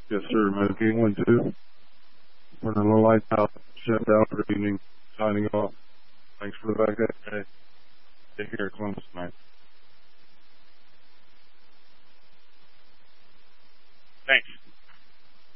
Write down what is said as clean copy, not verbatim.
Yes, sir. Medicine 1-2. We're in a low light out. Shut down for the evening. Signing off. Thanks for the backup. Take care, Columbus tonight.